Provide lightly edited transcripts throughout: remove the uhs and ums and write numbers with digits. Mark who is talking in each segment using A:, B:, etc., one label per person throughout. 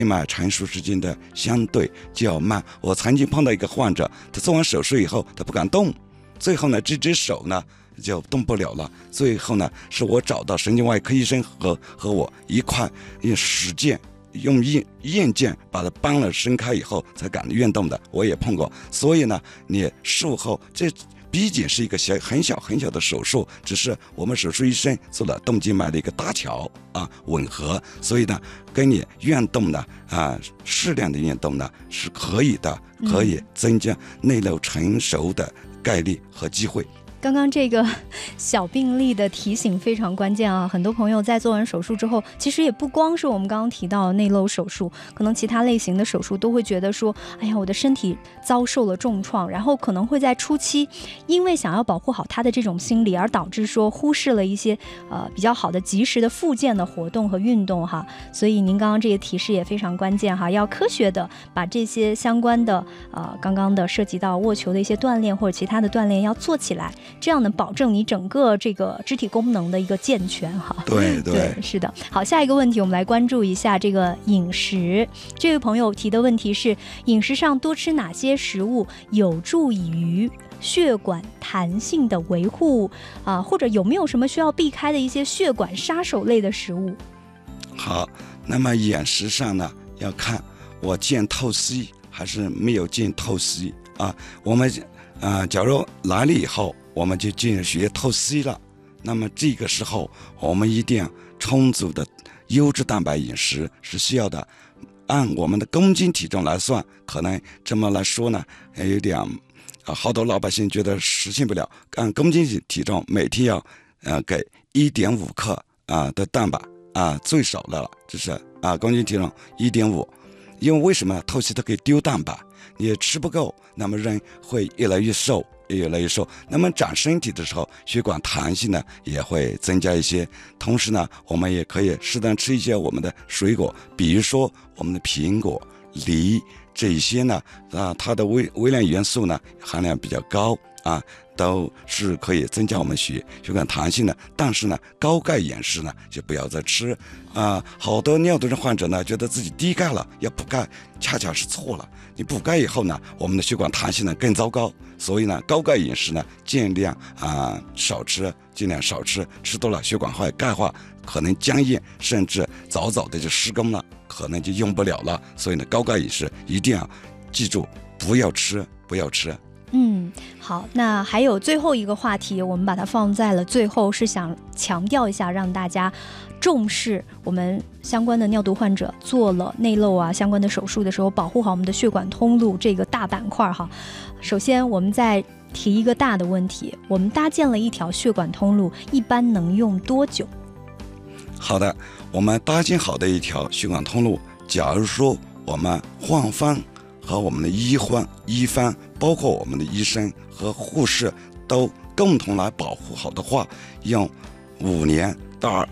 A: 脉成熟时间的相对较慢。我曾经碰到一个患者，他做完手术以后他不敢动，最后呢这只手呢就动不了了。最后呢是我找到神经外科医生和我一块用实践用硬件把它扳了伸开以后才敢运动的，我也碰过。所以呢你术后这毕竟是一个很小的手术，只是我们手术医生做了动静脉的一个搭桥吻合，所以呢跟你运动呢适量的运动呢是可以的，可以增加内瘘成熟的概率和机会。
B: 刚刚这个小病例的提醒非常关键啊！很多朋友在做完手术之后，其实也不光是我们刚刚提到的内瘘手术，可能其他类型的手术都会觉得说，哎呀，我的身体遭受了重创，然后可能会在初期，因为想要保护好他的这种心理，而导致说忽视了一些比较好的及时的复健的活动和运动哈。所以您刚刚这些提示也非常关键哈，要科学的把这些相关的刚刚的涉及到握球的一些锻炼或者其他的锻炼要做起来。这样能保证你整个这个肢体功能的一个健全哈。
A: 对，
B: 是的。好，下一个问题我们来关注一下这个饮食。这位朋友提的问题是，饮食上多吃哪些食物有助于血管弹性的维护或者有没有什么需要避开的一些血管杀手类的食物？
A: 好，那么饮食上呢要看我见透析还是没有见透析我们假如来了以后我们就进入学透析了，那么这个时候我们一定要充足的优质蛋白饮食是需要的。按我们的公斤体重来算，可能这么来说呢有点好多老百姓觉得实现不了。按公斤体重每天要给 1.5 克的蛋白最少的了，就是公斤体重 1.5。因为为什么透析它可以丢蛋白，你吃不够，那么人会越来越瘦。那么长身体的时候血管弹性呢也会增加一些。同时呢我们也可以适当吃一些我们的水果，比如说我们的苹果、梨，这些呢它的微量元素呢含量比较高都是可以增加我们血管弹性的。但是呢高钙饮食呢就不要再吃好多尿毒症患者呢觉得自己低钙了要补钙，恰恰是错了。你补钙以后呢我们的血管弹性呢更糟糕。所以呢高钙饮食呢尽量少吃，吃多了血管会钙化，可能僵硬，甚至早的就失功了，可能就用不了了。所以呢高钙饮食一定要记住不要吃。
B: 好，那还有最后一个话题，我们把它放在了最后，是想强调一下，让大家重视我们相关的尿毒患者做了内瘘相关的手术的时候，保护好我们的血管通路这个大板块哈。首先我们再提一个大的问题，我们搭建了一条血管通路一般能用多久？好的，
A: 我们搭建好的一条血管通路，假如说我们患方和我们的医方包括我们的医生和护士都共同来保护好的话，用5年到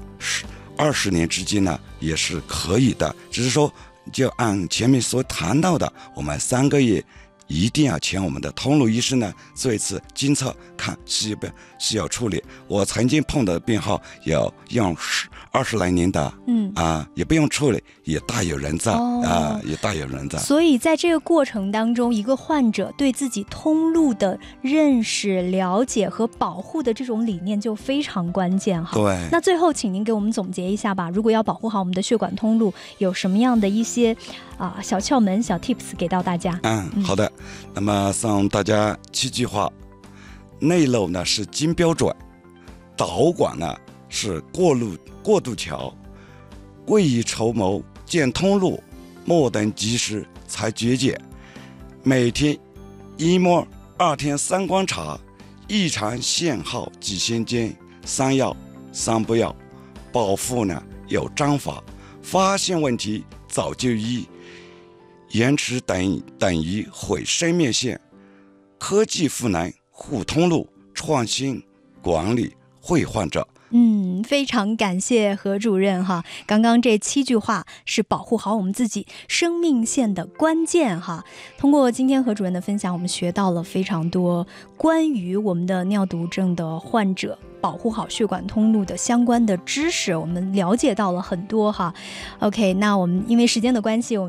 A: 20年之间呢也是可以的。只是说就按前面所谈到的，我们3个月一定要请我们的通路医生呢做一次监测，看需要处理。我曾经碰到的病号有用20来年的也不用处理，也大有人在
B: 所以在这个过程当中，一个患者对自己通路的认识、了解和保护的这种理念就非常关键哈。
A: 对，
B: 那最后请您给我们总结一下吧，如果要保护好我们的血管通路，有什么样的一些小窍门、小 tips 给到大家？
A: 好的，那么送大家7句话。内瘘呢是金标准，导管呢是过渡桥，未雨绸缪建通路，莫等及时才绝解。每天1摸，2天3观察，异常信号即先见，3要3不要。保护呢有章法，发现问题早就医，延迟等于毁生命线。科技赋能护通路，创新管理会患者。
B: 非常感谢何主任哈。刚刚这7句话是保护好我们自己生命线的关键哈。通过今天何主任的分享，我们学到了非常多关于我们的尿毒症的患者保护好血管通路的相关的知识，我们了解到了很多哈。OK， 那我们因为时间的关系，